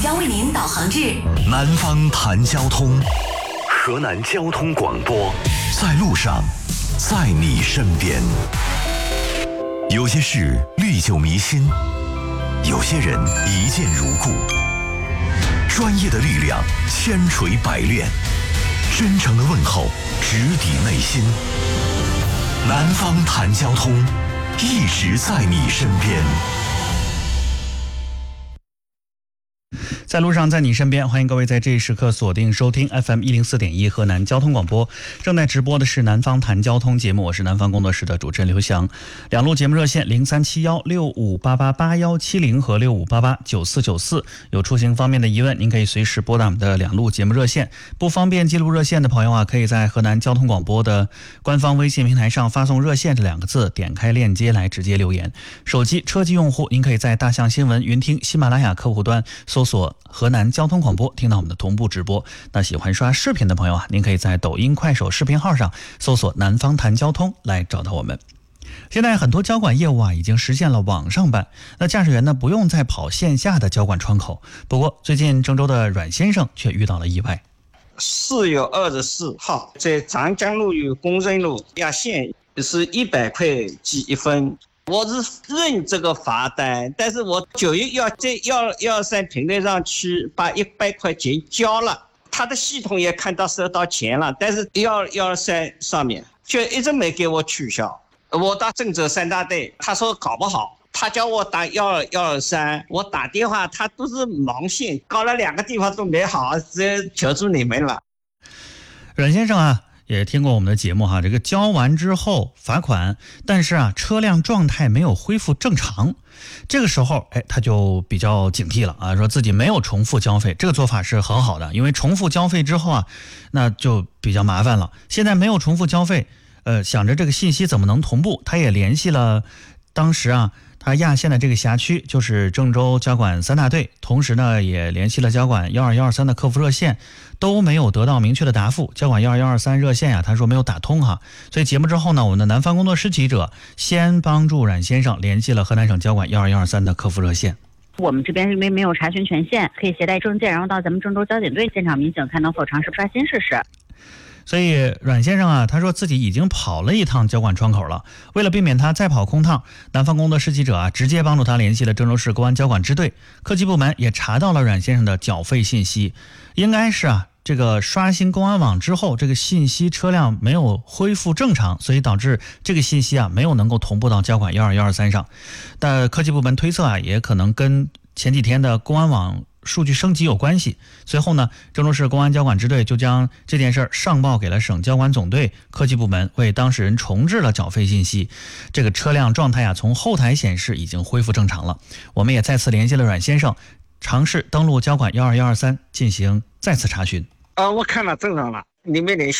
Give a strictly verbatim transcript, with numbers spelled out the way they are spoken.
将为您导航至南方谈交通，河南交通广播，在路上，在你身边。有些事历久弥新，有些人一见如故。专业的力量千锤百炼，真诚的问候直抵内心。南方谈交通，一直在你身边。 在路上，在你身边，欢迎各位在这一时刻锁定收听 F M 一零四点一河南交通广播。正在直播的是南方谈交通节目，我是南方工作室的主持人刘翔。两路节目热线零三七幺六五八八八幺七零和六五八八九四九四，有出行方面的疑问，您可以随时拨打我们的两路节目热线。不方便记录热线的朋友啊，可以在河南交通广播的官方微信平台上发送热线这两个字，点开链接来直接留言。手机车机用户，您可以在大象新闻、云听、喜马拉雅客户端搜索河南交通广播，听到我们的同步直播。那喜欢刷视频的朋友啊，您可以在抖音、快手视频号上搜索南方谈交通来找到我们。现在很多交管业务啊已经实现了网上办，那驾驶员呢不用再跑线下的交管窗口。不过最近郑州的阮先生却遇到了意外。 四月二十四号，在长江路与工人路压线是一百块记一分。我是认这个罚单，但是我九月要在幺幺三平台上去把一百块钱交了，他的系统也看到收到钱了，但是幺幺三上面却一直没给我取消。我到郑州三大队，他说搞不好，他叫我打幺幺三，我打电话他都是盲线，搞了两个地方都没好，只求助你们了。 阮先生啊，也听过我们的节目哈，这个交完之后罚款，但是啊车辆状态没有恢复正常，这个时候哎他就比较警惕了啊，说自己没有重复交费。这个做法是很好的，因为重复交费之后啊那就比较麻烦了。现在没有重复交费，呃想着这个信息怎么能同步，他也联系了当时啊他压线的这个辖区，就是郑州交管三大队，同时呢也联系了交管幺二幺二三的客服热线，都没有得到明确的答复。交管幺二幺二三热线呀、啊，他说没有打通哈。所以节目之后呢，我们的南方工作室记者先帮助阮先生联系了河南省交管幺二幺二三的客服热线。 我们这边因为没有查询权限，可以携带证件，然后到咱们郑州交警队现场民警才能否尝试刷新试试。 所以阮先生啊，他说自己已经跑了一趟交管窗口了，为了避免他再跑空趟，南方工作室记者啊直接帮助他联系了郑州市公安交管支队，科技部门也查到了阮先生的缴费信息，应该是啊这个刷新公安网之后，这个信息车辆没有恢复正常，所以导致这个信息啊没有能够同步到交管幺二幺二三上。但科技部门推测啊，也可能跟前几天的公安网数据升级有关系。随后呢，郑州市公安交管支队就将这件事上报给了省交管总队科技部门，为当事人重置了缴费信息。这个车辆状态啊，从后台显示已经恢复正常了。我们也再次联系了阮先生，尝试登录交管幺二幺二三进行再次查询。 啊，我看了正常了，你没联系。